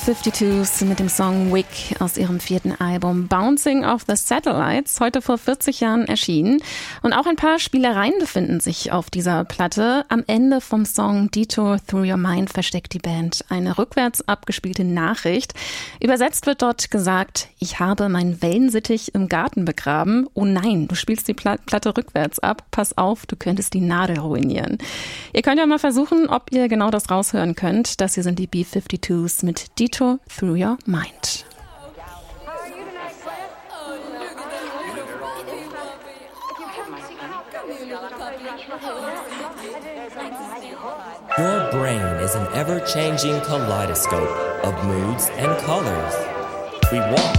B-52s mit dem Song Wick aus ihrem 4. Album Bouncing Off the Satellites, heute vor 40 Jahren erschienen. Und auch ein paar Spielereien befinden sich auf dieser Platte. Am Ende vom Song Detour Through Your Mind versteckt die Band eine rückwärts abgespielte Nachricht. Übersetzt wird dort gesagt: Ich habe meinen Wellensittich im Garten begraben. Oh nein, du spielst die Platte rückwärts ab. Pass auf, du könntest die Nadel ruinieren. Ihr könnt ja mal versuchen, ob ihr genau das raushören könnt. Das hier sind die B-52s mit Detour Through Your Mind. Your brain is an ever-changing kaleidoscope of moods and colors. We walk